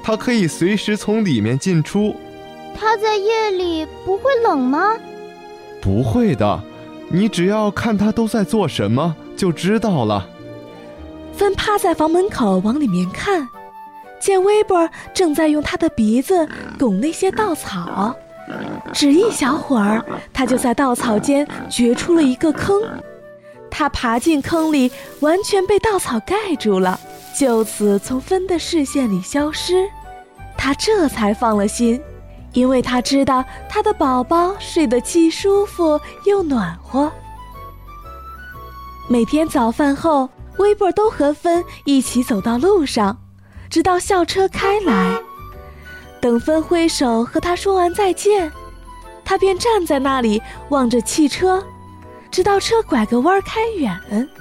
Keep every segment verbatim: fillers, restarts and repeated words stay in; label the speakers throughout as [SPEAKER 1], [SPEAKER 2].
[SPEAKER 1] 它可以随时从里面进出。
[SPEAKER 2] 它在夜里不会冷吗？
[SPEAKER 1] 不会的，你只要看它都在做什么就知道了。
[SPEAKER 3] 芬趴在房门口往里面看，见威伯正在用他的鼻子拱那些稻草，只一小会儿，他就在稻草间掘出了一个坑。他爬进坑里，完全被稻草盖住了，就此从芬的视线里消失。他这才放了心，因为他知道他的宝宝睡得既舒服又暖和。每天早饭后，威伯都和芬一起走到路上，直到校车开来。等芬挥手和他说完再见，他便站在那里望着汽车，直到车拐个弯开远。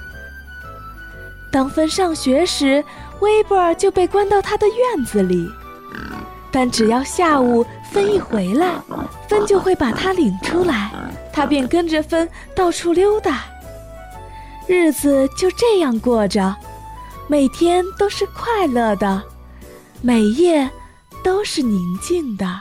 [SPEAKER 3] 当芬上学时，威伯就被关到他的院子里，但只要下午芬一回来，芬就会把他领出来，他便跟着芬到处溜达。日子就这样过着，每天都是快乐的，每夜都是宁静的。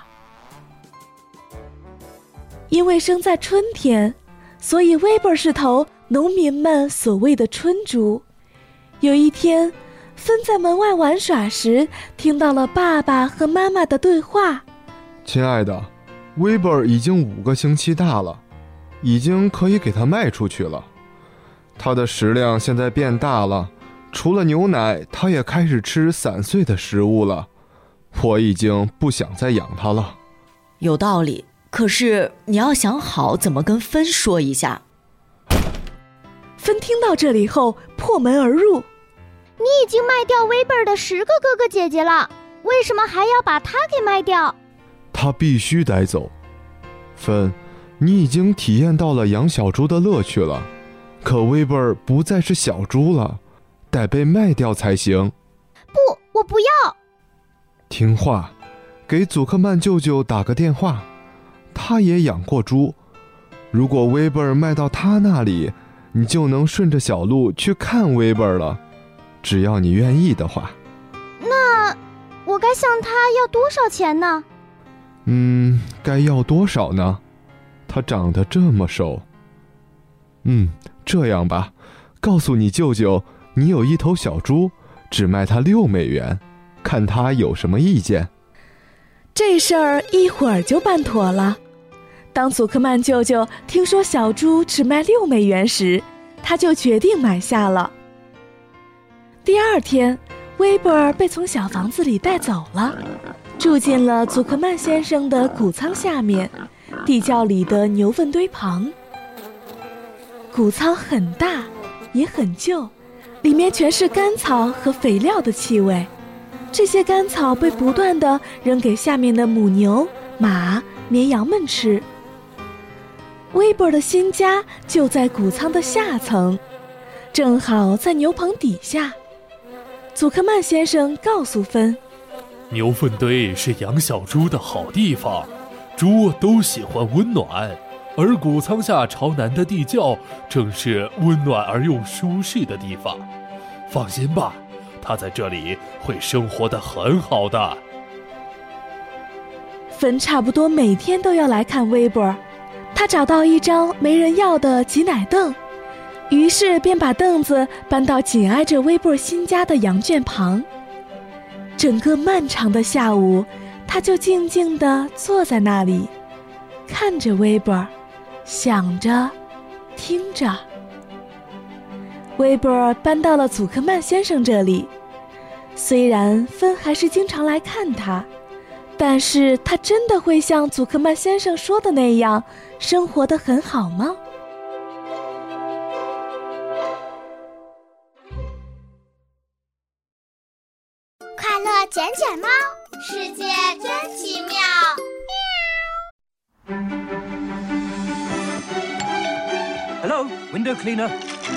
[SPEAKER 3] 因为生在春天，所以威伯是头农民们所谓的春猪。有一天，芬在门外玩耍时，听到了爸爸和妈妈的对话。
[SPEAKER 1] 亲爱的，威伯已经五个星期大了，已经可以给它卖出去了。它的食量现在变大了，除了牛奶，它也开始吃散碎的食物了。我已经不想再养它了。
[SPEAKER 4] 有道理，可是你要想好怎么跟芬说一下。
[SPEAKER 3] 芬听到这里后破门而入。
[SPEAKER 2] 你已经卖掉威伯的十个哥哥姐姐了，为什么还要把他给卖掉？
[SPEAKER 1] 他必须带走。芬，你已经体验到了养小猪的乐趣了，可威伯不再是小猪了，得被卖掉才行。
[SPEAKER 2] 不，我不要。
[SPEAKER 1] 听话，给祖克曼舅舅打个电话，他也养过猪。如果威伯卖到他那里，你就能顺着小路去看威伯了，只要你愿意的话。
[SPEAKER 2] 那我该向他要多少钱呢？
[SPEAKER 1] 嗯，该要多少呢？他长得这么瘦。嗯，这样吧，告诉你舅舅，你有一头小猪，只卖他六美元，看他有什么意见。
[SPEAKER 3] 这事儿一会儿就办妥了。当祖克曼舅舅听说小猪只卖六美元时，他就决定买下了。第二天，威伯被从小房子里带走了，住进了祖克曼先生的谷仓下面，地窖里的牛粪堆旁。谷仓很大，也很旧，里面全是干草和肥料的气味。这些干草被不断地扔给下面的母牛、马、绵羊们吃。威伯的新家就在谷仓的下层，正好在牛棚底下。祖克曼先生告诉芬，
[SPEAKER 5] 牛粪堆是养小猪的好地方，猪都喜欢温暖，而谷仓下朝南的地窖正是温暖而又舒适的地方。放心吧，它在这里会生活得很好的。
[SPEAKER 3] 芬差不多每天都要来看威伯，他找到一张没人要的挤奶凳，于是便把凳子搬到紧挨着威伯新家的羊圈旁。整个漫长的下午，他就静静地坐在那里，看着威伯，想着，听着。威伯搬到了祖克曼先生这里，虽然芬还是经常来看他，但是他真的会像祖克曼先生说的那样生活得很好吗？
[SPEAKER 2] 快乐卷卷猫，世界真奇妙。
[SPEAKER 6] Hello, window cleaner.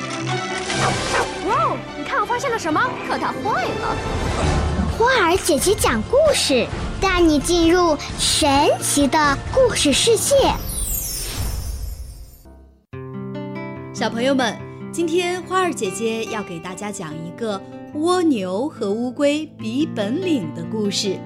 [SPEAKER 2] 哇，你看我发现了什么？可它坏了。花儿姐姐讲故事，带你进入神奇的故事世界。
[SPEAKER 7] 小朋友们，今天花儿姐姐要给大家讲一个蜗牛和乌龟比本领的故事。